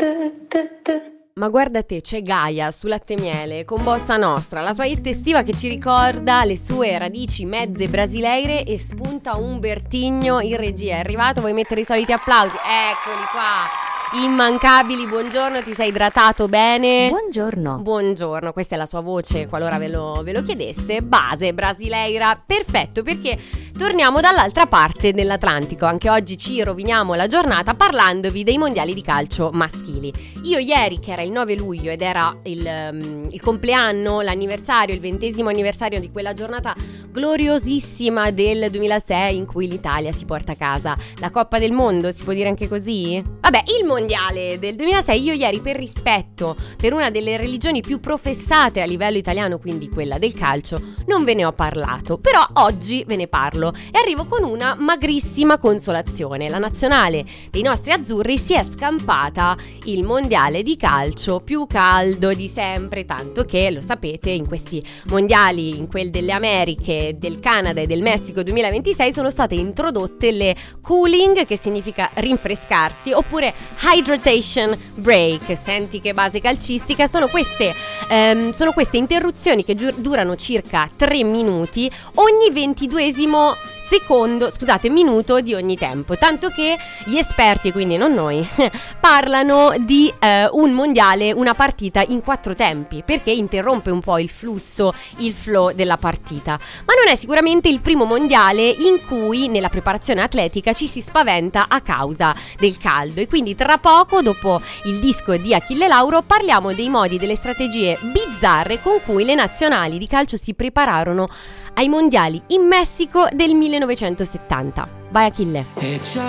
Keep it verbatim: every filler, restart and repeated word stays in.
Ma guarda te, c'è Gaia su Latte e Miele con Bossa Nostra, la sua hit estiva che ci ricorda le sue radici mezze brasileire, e spunta un Bertigno in regia. È arrivato, vuoi mettere i soliti applausi? Eccoli qua, immancabili. Buongiorno, ti sei idratato bene? Buongiorno. Buongiorno, questa è la sua voce qualora ve lo, ve lo chiedeste. Base brasileira, perfetto, perché torniamo dall'altra parte dell'Atlantico. Anche oggi ci roviniamo la giornata parlandovi dei mondiali di calcio maschili. Io ieri, che era il nove luglio ed era il, um, il compleanno, l'anniversario, il ventesimo anniversario di quella giornata gloriosissima del duemilasei in cui l'Italia si porta a casa la Coppa del Mondo, si può dire anche così? Vabbè, il mondiale del duemilasei, io ieri, per rispetto per una delle religioni più professate a livello italiano, quindi quella del calcio, non ve ne ho parlato, però oggi ve ne parlo e arrivo con una magrissima consolazione. La nazionale dei nostri azzurri si è scampata il mondiale di calcio più caldo di sempre, tanto che, lo sapete, in questi mondiali, in quel delle Americhe, del Canada e del Messico duemilaventisei, sono state introdotte le cooling, che significa rinfrescarsi, oppure hydration break. Senti che base calcistica. Sono queste ehm, sono queste interruzioni che giur- durano circa tre minuti ogni ventiduesimo secondo, scusate, minuto di ogni tempo, tanto che gli esperti, quindi non noi, parlano di eh, un mondiale, una partita in quattro tempi, perché interrompe un po' il flusso, il flow della partita. Ma non è sicuramente il primo mondiale in cui nella preparazione atletica ci si spaventa a causa del caldo, e quindi tra poco, dopo il disco di Achille Lauro, parliamo dei modi, delle strategie bizzarre con cui le nazionali di calcio si prepararono ai mondiali in Messico del millenovecentosettanta. Vai Achille. E c'è